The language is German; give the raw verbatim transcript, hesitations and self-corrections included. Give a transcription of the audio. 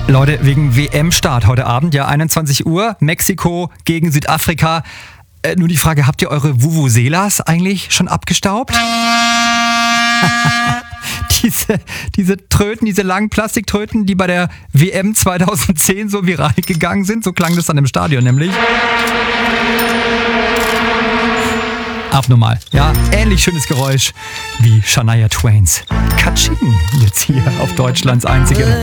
Leute, wegen W M-Start heute Abend, ja, einundzwanzig Uhr, Mexiko gegen Südafrika. Äh, nur die Frage, habt ihr eure Vuvuzelas eigentlich schon abgestaubt? diese, diese Tröten, diese langen Plastiktröten, die bei der W M zweitausendzehn so viral gegangen sind, so klang das dann im Stadion nämlich. Abnormal. Ja, ähnlich schönes Geräusch wie Shania Twains Katsching jetzt hier auf Deutschlands einzige